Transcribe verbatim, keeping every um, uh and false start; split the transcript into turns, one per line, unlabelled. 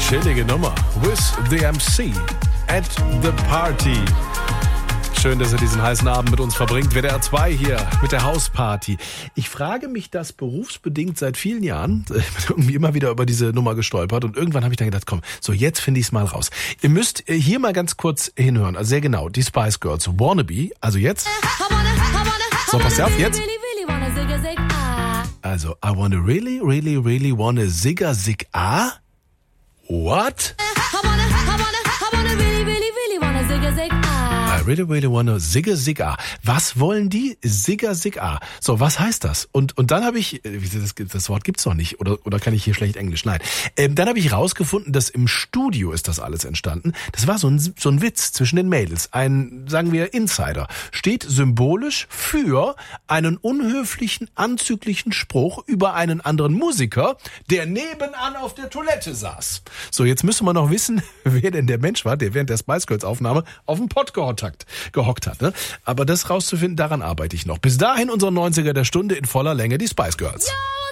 Chillige Nummer. With the M C at the party. Schön, dass er diesen heißen Abend mit uns verbringt. W D R zwei hier mit der Hausparty. Ich frage mich das berufsbedingt seit vielen Jahren. Ich bin irgendwie immer wieder über diese Nummer gestolpert. Und irgendwann habe ich dann gedacht, komm, so jetzt finde ich es mal raus. Ihr müsst hier mal ganz kurz hinhören. Also sehr genau. Die Spice Girls. Wannabe. Also jetzt. So, passt auf, jetzt. Also, I wanna really, really, really wanna zigga zig ah? What? I really, really wanna zigga zig ah. Was wollen die? Zigga zig ah. So, was heißt das? Und und dann habe ich, das, das Wort gibt's doch nicht, oder oder kann ich hier schlecht Englisch? Nein. Ähm, dann habe ich rausgefunden, dass im Studio ist das alles entstanden. Das war so ein so ein Witz zwischen den Mädels. Ein, sagen wir, Insider. Steht symbolisch für einen unhöflichen, anzüglichen Spruch über einen anderen Musiker, der nebenan auf der Toilette saß. So, jetzt müssen wir noch wissen, wer denn der Mensch war, der während der Spice Girls Aufnahme auf dem Pott gehockt hat. gehockt hat. Ne? Aber das rauszufinden, daran arbeite ich noch. Bis dahin unser neunziger der Stunde in voller Länge, die Spice Girls. Ja!